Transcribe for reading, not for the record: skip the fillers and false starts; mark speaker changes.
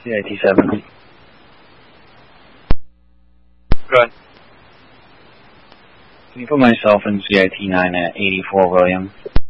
Speaker 1: CIT 7.
Speaker 2: Good.
Speaker 1: Can you put myself in CIT 9 at 84 Williams?